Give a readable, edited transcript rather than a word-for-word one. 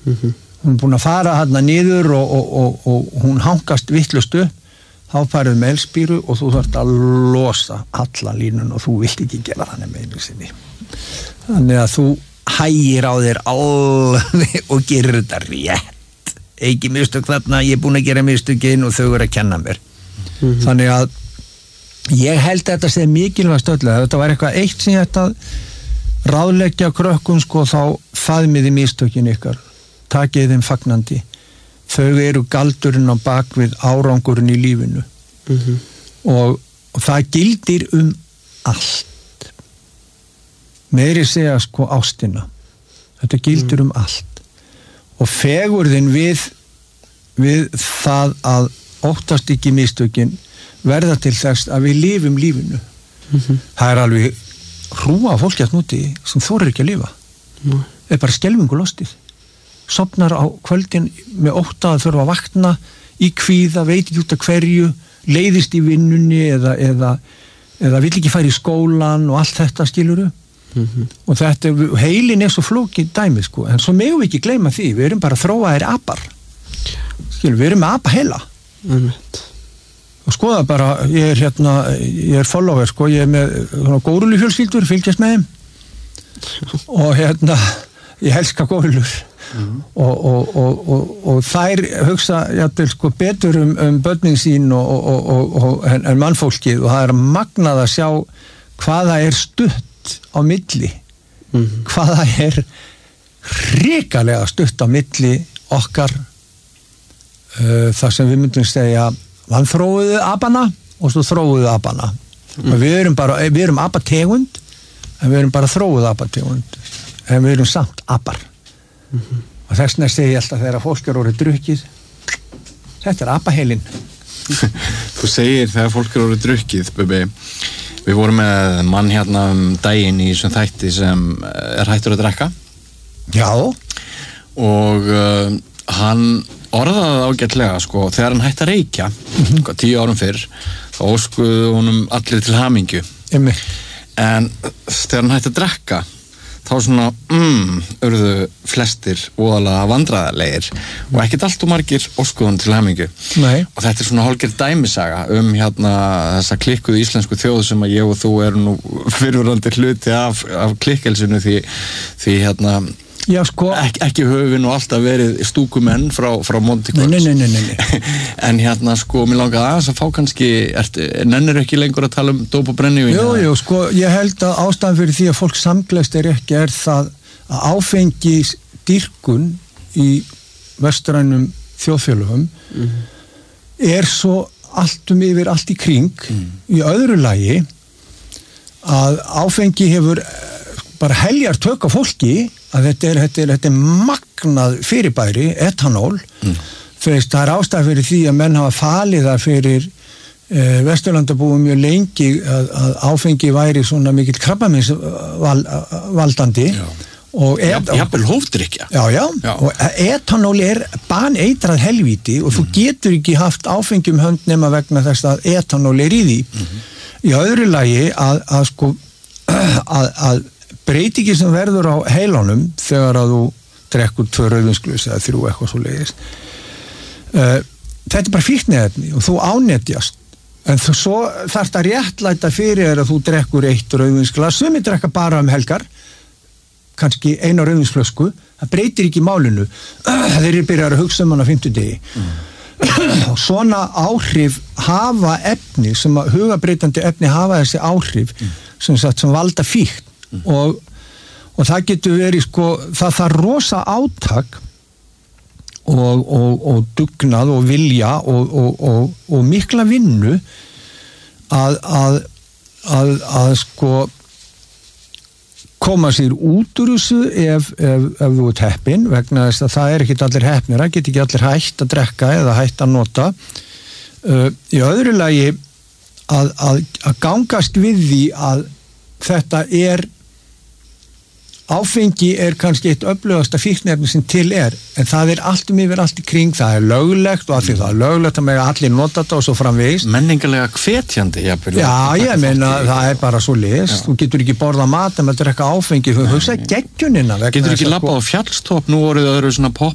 Hún búin að fara hérna niður og hún hangast vittlust upp, þá færðu með elspíru og þú þarft að losa alla línun og þú vilt ekki gera þannig með einu sinni. Þannig að þú hægir á þér alveg og gerir þetta rétt. Ekki mistök þarna, ég er búin að gera mistökin og þau eru að kenna mér. Þannig að ég held að þetta sé mikilvægt öllu. Þetta var eitthvað eitt sem ég ætti að ráðleggja krökkum, sko, þá faðmiði mistökin ykkar. Takið þeim fagnandi. Þau eru galdurinn á bakvið árangurinn í lífinu. Og það gildir allt. Meiri segja, sko, ástina. Þetta gildir allt. Og fegurðin við það að óttast ekki mistökin verða til þess að við lifum lífinu. Það er alveg hrúa fólki að núti sem þorir ekki að lifa. Það er bara skelfingu lostið. Sofnar á kvöldin með ótta að þurfa að vakna í kvíða, veit ekki út af hverju, leiðist í vinnunni eða vill ekki fara í skólan og allt þetta, skilurðu. Og þetta, heilin er svo flókið dæmi, sko, en svo megum við ekki gleyma því, við erum bara þróaðir apar. Skilurðu, við erum með apa heila. Og skoða bara, ég er follower, sko, ég er með górulu fjölskyldur, fylgjast með þeim og ég elska górulur. Og þær hugsa jafnvel, sko, betur börnin sín en mannfólkið, og það er magnað að sjá hvaða er stutt á milli, hvaða er hrikalega stutt á milli okkar, þar sem við myndum segja vanþróuðu apana og svo þróuðu apana. Við erum apategund, en við erum bara þróuðu apategund, en við erum samt apar. Og þessna segi ég alltaf þegar fólk er orðið drukkið, þetta er apaheilin. Þú segir þegar fólk er orðið drukkið, Bubbi. Við vorum með mann hérna daginn í þessum þætti sem er hættur að drekka. Já. Og hann orðaði ágætlega, sko, þegar hann hætti að reykja, 10 árum fyrr, þá óskuðu honum allir til hamingju. En þegar hann hætti að drekka, þá svona, urðu flestir voðalega vandræðarlegir og ekkert allt og margir óskuðum til hamingju. Nei. Og þetta er svona hálfgerð dæmisaga þessa klikkuðu íslensku þjóð sem að ég og þú erum nú fyrrverandi hluti af klikkelsinu því Já, sko. Ekki höfum við nú alltaf verið stúkumenn frá Monti Kvölds. Nei. En sko, mér langaði aðeins að fá kannski, nennir ekki lengur að tala dóp og brennivín? Jú, sko, ég held að ástæðan fyrir því að fólk samgleðst ekki er það að áfengis dýrkun í vestrænum þjóðfélögum er svo yfir allt í kring. Í öðru lagi að áfengi hefur bara heljar tök á fólki, að þetta er magnað fyrirbæri, etanól. Það er ástæða fyrir því að menn hafa falið það fyrir Vesturlandabúum mjög lengi að áfengi væri svona mikill krabbamins valdandi. Jafnvel hófdrykkja. Já. Og etanól er baneitrað helvíti og þú getur ekki haft áfengi hönd nema vegna þess að etanól er í því. Í öðru lagi að breytingi sem verður á heilunum þegar að þú drekkur 2 rauðvínsglös eða 3 eitthvað svo leiðist. Þetta er bara fíkniefni og þú ánetjast. En svo þarft að réttlæta fyrir að þú drekkur 1 rauðvínsglas, sumir drekka bara helgar, kannski 1 rauðvínsflösku, það breytir ekki málinu. Þeir byrjar að hugsa hann á 50 degi. Og svona áhrif hafa efni, sem hugabreytandi efni hafa þessi áhrif sem valda fíkn. Og það getur verið, sko, það þarf rosa átak og dugnað og vilja og mikla vinnu að sko koma sér út úr þessu ef þú ert heppinn, vegna þess að það er ekki allir heppnir, það get ekki allir hætt að drekka eða hætt að nota. Í öðru lagi að gangast við því að þetta áfengi er kannski eitt öflugasta fíkniefni sem til en það er allt yfir allt í kring, það er löglegt og af því það er löglegt að mega allir nota þetta og svo framvegis. Menningarlega hvetjandi, jafnvel. Já, ég meina, það er bara svo leist. Þú getur ekki borða mat en að drekka áfengi, þú hugsa geggjunina. Getur ekki labbað á fjallstopp, nú voruð öðru svona